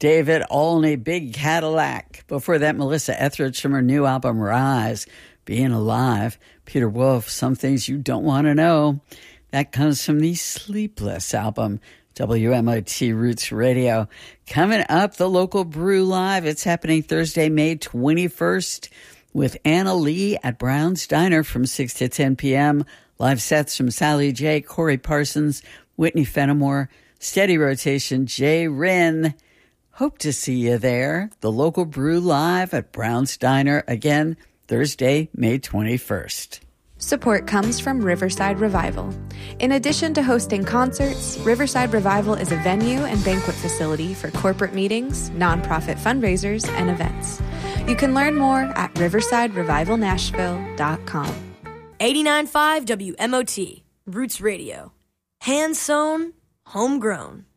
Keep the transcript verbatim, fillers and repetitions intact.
David Olney, Big Cadillac. Before that, Melissa Etheridge from her new album, Rise, Being Alive. Peter Wolf, Some Things You Don't Want to Know. That comes from the Sleepless album, W M O T Roots Radio. Coming up, the local Brew Live. It's happening Thursday, May twenty-first with Anna Lee at Brown's Diner from six to ten p.m. Live sets from Sally J., Corey Parsons, Whitney Fenimore, Steady Rotation, Jay Rinn. Hope to see you there. The local Brew Live at Brown's Diner. Again, Thursday, May twenty-first. Support comes from Riverside Revival. In addition to hosting concerts, Riverside Revival is a venue and banquet facility for corporate meetings, nonprofit fundraisers, and events. You can learn more at riverside revival nashville dot com. eighty-nine point five W M O T, Roots Radio. Hand-sewn, homegrown.